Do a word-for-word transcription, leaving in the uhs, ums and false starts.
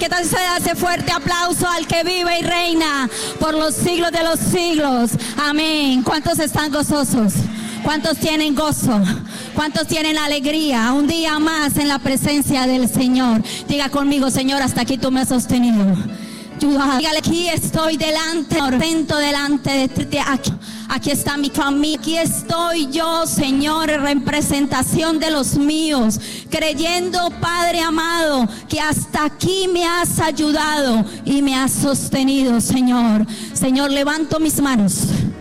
¿Qué tal se da ese fuerte aplauso al que vive y reina por los siglos de los siglos? Amén. ¿Cuántos están gozosos? ¿Cuántos tienen gozo? ¿Cuántos tienen alegría? Un día más en la presencia del Señor. Diga conmigo: Señor, hasta aquí tú me has sostenido. Dígale: aquí estoy delante, atento delante de ti. Aquí, aquí está mi familia. Aquí estoy yo, Señor, en representación de los míos, creyendo, Padre amado, que hasta aquí me has ayudado y me has sostenido, Señor. Señor, levanto mis manos